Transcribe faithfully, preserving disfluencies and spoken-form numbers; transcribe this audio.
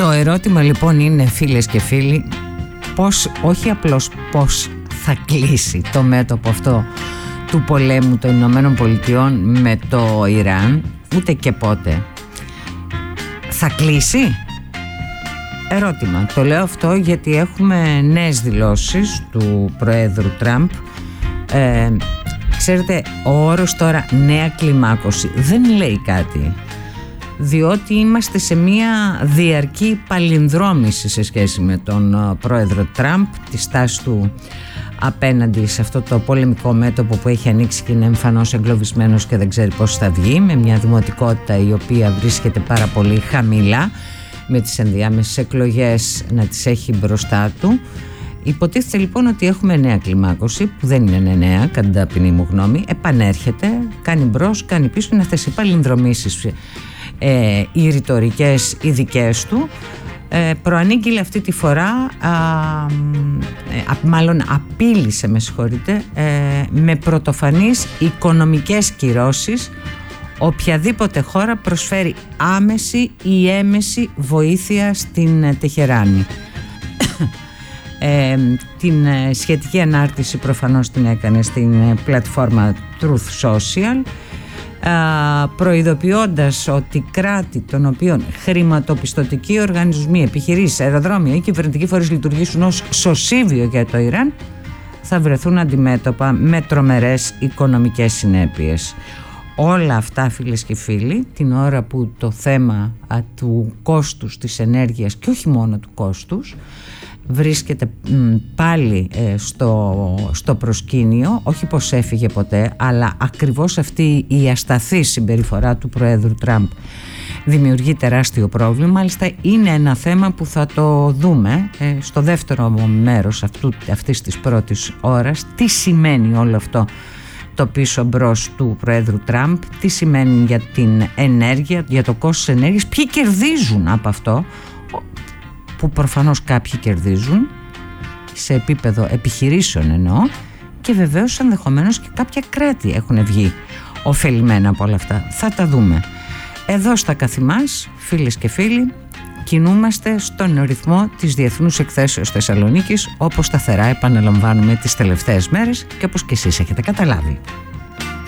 Το ερώτημα λοιπόν είναι, φίλες και φίλοι, πώς, όχι απλώς πώς θα κλείσει το μέτωπο αυτό του πολέμου των Ηνωμένων Πολιτειών με το Ιράν, ούτε και πότε. Θα κλείσει? Ερώτημα. Το λέω αυτό γιατί έχουμε νέες δηλώσεις του Προέδρου Τραμπ. Ε, ξέρετε, ο όρος τώρα νέα κλιμάκωση δεν λέει κάτι, διότι είμαστε σε μια διαρκή παλινδρόμηση σε σχέση με τον Πρόεδρο Τραμπ, τη στάση του απέναντι σε αυτό το πολεμικό μέτωπο που έχει ανοίξει και είναι εμφανώς εγκλωβισμένος και δεν ξέρει πώς θα βγει, με μια δημοτικότητα η οποία βρίσκεται πάρα πολύ χαμηλά, με τις ενδιάμεσες εκλογές να τις έχει μπροστά του. Υποτίθεται λοιπόν ότι έχουμε νέα κλιμάκωση, που δεν είναι νέα κατά την ταπεινή μου γνώμη, επανέρχεται, κάνει μπρος, κάνει πίσω, είναι αυτές οι παλινδρομήσεις, ε, οι ρητορικές, οι δικές του. Ε, προανήγγειλε αυτή τη φορά, α, ε, μάλλον απείλησε, με συγχωρείτε, ε, με πρωτοφανείς οικονομικές κυρώσεις οποιαδήποτε χώρα προσφέρει άμεση ή έμεση βοήθεια στην Τεχεράνη. Ε, την σχετική ανάρτηση προφανώς την έκανε στην πλατφόρμα Truth Social, προειδοποιώντας ότι κράτη των οποίων χρηματοπιστωτικοί οργανισμοί, επιχειρήσεις, αεροδρόμια ή κυβερνητικοί φορείς λειτουργήσουν ως σωσίβιο για το Ιράν θα βρεθούν αντιμέτωπα με τρομερές οικονομικές συνέπειες. Όλα αυτά, φίλες και φίλοι, την ώρα που το θέμα α, του κόστους της ενέργειας, και όχι μόνο του κόστους, βρίσκεται μ, πάλι ε, στο, στο προσκήνιο, όχι πως έφυγε ποτέ, αλλά ακριβώς αυτή η ασταθή συμπεριφορά του Προέδρου Τραμπ δημιουργεί τεράστιο πρόβλημα. Μάλιστα είναι ένα θέμα που θα το δούμε ε, στο δεύτερο μέρος αυτού, αυτής της πρώτης ώρας. Τι σημαίνει όλο αυτό το πίσω μπρος του Προέδρου Τραμπ, τι σημαίνει για την ενέργεια, για το κόστος της ενέργειας, ποιοι κερδίζουν από αυτό, που προφανώς κάποιοι κερδίζουν σε επίπεδο επιχειρήσεων εννοώ, και βεβαίως ενδεχομένως και κάποια κράτη έχουν βγει ωφελημένα από όλα αυτά. Θα τα δούμε. Εδώ στα Καθημάς, φίλες και φίλοι, κινούμαστε στον ρυθμό της Διεθνούς Εκθέσεως Θεσσαλονίκης, όπως σταθερά επαναλαμβάνουμε τις τελευταίες μέρες και όπως και εσείς έχετε καταλάβει.